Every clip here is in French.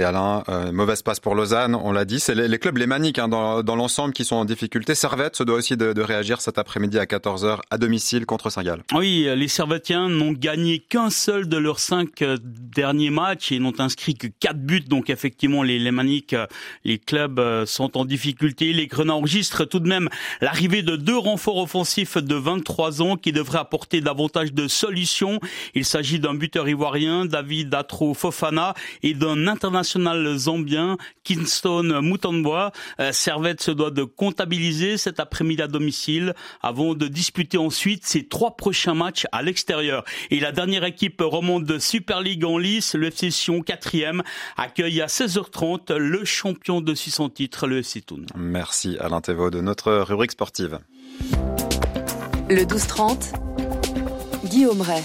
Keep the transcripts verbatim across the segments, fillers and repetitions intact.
Et Alain, euh, mauvaise passe pour Lausanne, on l'a dit, c'est les, les clubs lémaniques hein, dans, dans l'ensemble qui sont en difficulté. Servette se doit aussi de, de réagir cet après-midi à quatorze heures à domicile contre Saint-Gall. Oui, les Servettiens n'ont gagné qu'un seul de leurs cinq derniers matchs et n'ont inscrit que quatre buts. Donc effectivement, les lémaniques, les clubs sont en difficulté. Les Grenats enregistrent tout de même l'arrivée de deux renforts offensifs de vingt-trois ans qui devraient apporter davantage de solutions. Il s'agit d'un buteur ivoirien, David Atro Fofana, et d'un international zambien, Kingston Mutomboa. Euh, Servette se doit de comptabiliser cet après-midi à domicile avant de disputer ensuite ses trois prochains matchs à l'extérieur. Et la dernière équipe remonte de Super League en lice, le F C Sion, quatrième, accueille à seize heures trente le champion de six cents titres, le F C Thun. Merci Alain Thévaud de notre rubrique sportive. Le douze trente, Guillaume Ray.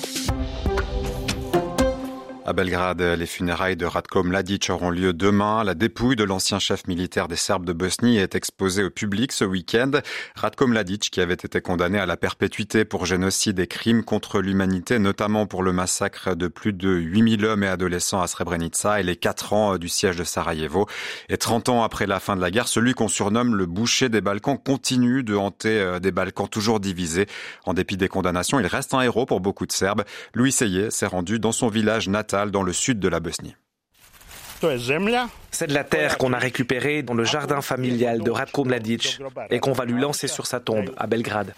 À Belgrade, les funérailles de Ratko Mladic auront lieu demain. La dépouille de l'ancien chef militaire des Serbes de Bosnie est exposée au public ce week-end. Ratko Mladic, qui avait été condamné à la perpétuité pour génocide et crimes contre l'humanité, notamment pour le massacre de plus de huit mille hommes et adolescents à Srebrenica et les quatre ans du siège de Sarajevo. Et trente ans après la fin de la guerre, celui qu'on surnomme le boucher des Balkans continue de hanter des Balkans toujours divisés. En dépit des condamnations, il reste un héros pour beaucoup de Serbes. Louis Seyé s'est rendu dans son village natal dans le sud de la Bosnie. C'est de la terre qu'on a récupérée dans le jardin familial de Ratko Mladic et qu'on va lui lancer sur sa tombe à Belgrade.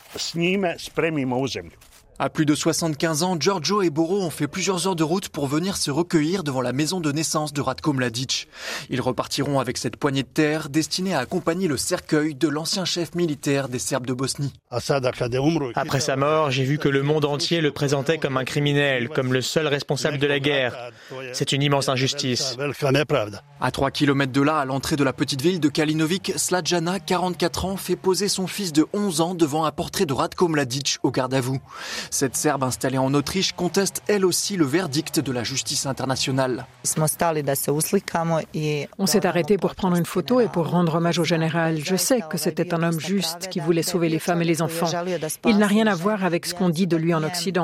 À plus de soixante-quinze ans, Giorgio et Boro ont fait plusieurs heures de route pour venir se recueillir devant la maison de naissance de Ratko Mladic. Ils repartiront avec cette poignée de terre destinée à accompagner le cercueil de l'ancien chef militaire des Serbes de Bosnie. Après sa mort, j'ai vu que le monde entier le présentait comme un criminel, comme le seul responsable de la guerre. C'est une immense injustice. À trois kilomètres de là, à l'entrée de la petite ville de Kalinovic, Slađana, quarante-quatre ans, fait poser son fils de onze ans devant un portrait de Ratko Mladic au garde à vous. Cette Serbe installée en Autriche conteste elle aussi le verdict de la justice internationale. On s'est arrêté pour prendre une photo et pour rendre hommage au général. Je sais que c'était un homme juste qui voulait sauver les femmes et les enfants. Il n'a rien à voir avec ce qu'on dit de lui en Occident.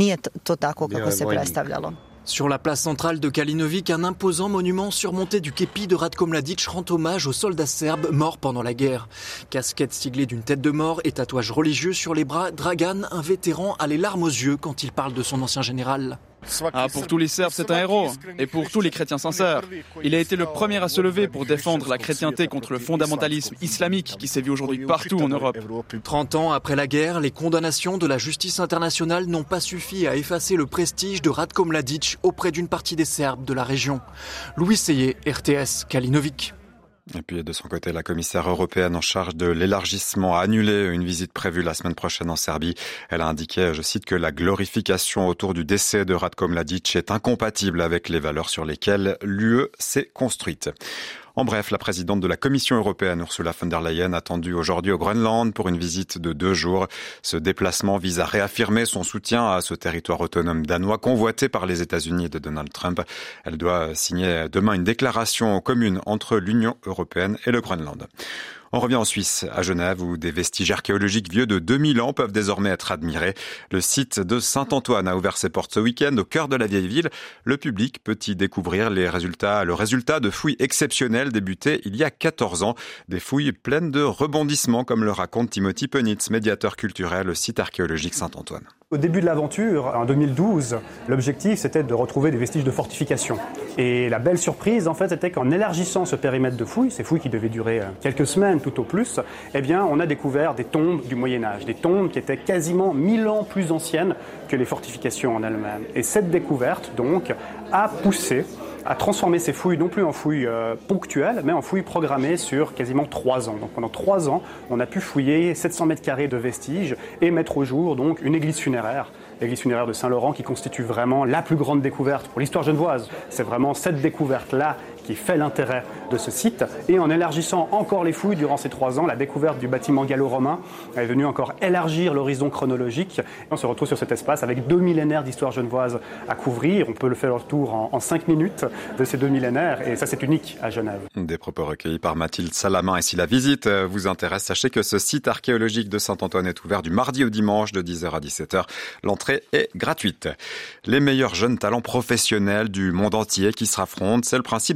Sur la place centrale de Kalinovic, un imposant monument surmonté du képi de Ratko Mladic rend hommage aux soldats serbes morts pendant la guerre. Casquette siglée d'une tête de mort et tatouage religieux sur les bras, Dragan, un vétéran, a les larmes aux yeux quand il parle de son ancien général. Ah, pour tous les Serbes, c'est un héros. Et pour tous les chrétiens sincères. Il a été le premier à se lever pour défendre la chrétienté contre le fondamentalisme islamique qui sévit aujourd'hui partout en Europe. trente ans après la guerre, les condamnations de la justice internationale n'ont pas suffi à effacer le prestige de Ratko Mladic auprès d'une partie des Serbes de la région. Louis Seyé, R T S, Kalinovic. Et puis de son côté, la commissaire européenne en charge de l'élargissement a annulé une visite prévue la semaine prochaine en Serbie. Elle a indiqué, je cite, que la glorification autour du décès de Ratko Mladic est incompatible avec les valeurs sur lesquelles l'U E s'est construite. En bref, la présidente de la Commission européenne, Ursula von der Leyen, attendue aujourd'hui au Groenland pour une visite de deux jours. Ce déplacement vise à réaffirmer son soutien à ce territoire autonome danois convoité par les États-Unis et de Donald Trump. Elle doit signer demain une déclaration commune entre l'Union européenne et le Groenland. On revient en Suisse, à Genève, où des vestiges archéologiques vieux de deux mille ans peuvent désormais être admirés. Le site de Saint-Antoine a ouvert ses portes ce week-end au cœur de la vieille ville. Le public peut y découvrir les résultats, le résultat de fouilles exceptionnelles débutées il y a quatorze ans. Des fouilles pleines de rebondissements, comme le raconte Timothy Penitz, médiateur culturel au site archéologique Saint-Antoine. Au début de l'aventure, en deux mille douze, l'objectif c'était de retrouver des vestiges de fortification. Et la belle surprise, en fait, c'était qu'en élargissant ce périmètre de fouilles, ces fouilles qui devaient durer quelques semaines tout au plus, eh bien, on a découvert des tombes du Moyen-Âge, des tombes qui étaient quasiment mille ans plus anciennes que les fortifications en elles-mêmes. Et cette découverte, donc, a poussé à transformer ces fouilles non plus en fouilles euh, ponctuelles, mais en fouilles programmées sur quasiment trois ans. Donc pendant trois ans, on a pu fouiller sept cents mètres carrés de vestiges et mettre au jour donc une église funéraire, l'église funéraire de Saint-Laurent, qui constitue vraiment la plus grande découverte pour l'histoire genevoise. C'est vraiment cette découverte-là qui fait l'intérêt de ce site. Et en élargissant encore les fouilles durant ces trois ans, la découverte du bâtiment gallo-romain est venue encore élargir l'horizon chronologique. Et on se retrouve sur cet espace avec deux millénaires d'histoire genevoise à couvrir. On peut le faire le tour en, en cinq minutes de ces deux millénaires. Et ça, c'est unique à Genève. Des propos recueillis par Mathilde Salamin. Et si la visite vous intéresse, sachez que ce site archéologique de Saint-Antoine est ouvert du mardi au dimanche de dix heures à dix-sept heures. L'entrée est gratuite. Les meilleurs jeunes talents professionnels du monde entier qui se raffrontent, c'est le principe